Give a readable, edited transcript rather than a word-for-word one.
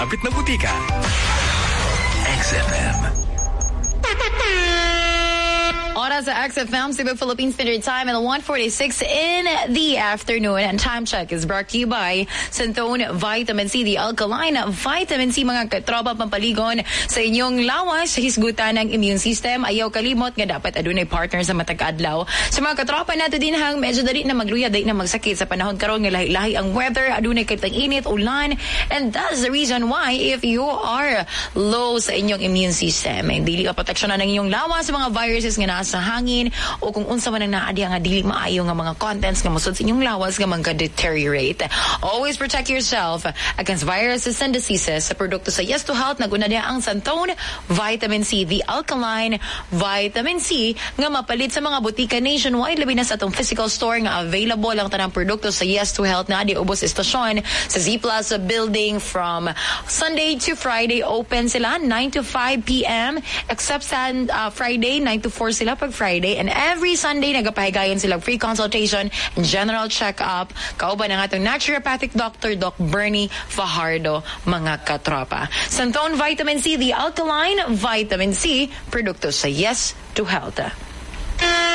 Kapit na butika. XFM. Oras sa XFM, Cebu Philippine Standard Time at 1:46 in the afternoon. And time check is brought to you by Santone Vitamin C, the alkaline vitamin C, mga katropa pampaligon sa inyong lawas, hisgutan ng immune system. Ayaw kalimot nga dapat adunay partner sa matag adlaw. Sa mga katropa nato din hang medyo dali na magluya, dali na magsakit sa panahon karon nga lahi-lahi ang weather, adunay kitang init, ulan, and that's the reason why if you are low sa inyong immune system, dili ka proteksyonan ng inyong lawas sa mga viruses nga sa hangin o kung unsa man ang naadi nga dili maayo nga mga contents nga masud sa inyong lawas nga magka-deteriorate. Always protect yourself against viruses and diseases sa produkto sa Yes to Health. Naguna niya ang Santone Vitamin C, the alkaline vitamin C nga mapalit sa mga butika nationwide, labi na sa atong physical store nga available ang tanang produkto sa Yes to Health na di ubos istasyon sa Z Plaza building from Sunday to Friday. Open sila 9 to 5 p.m. except sa Friday 9 to 4 sila pag Friday, and every Sunday nagapahigayon sila free consultation and general check-up kauban ng atong naturopathic doctor, Doc Bernie Fajardo, mga katropa. Santone Vitamin C, the alkaline vitamin C, produkto sa Yes to Health.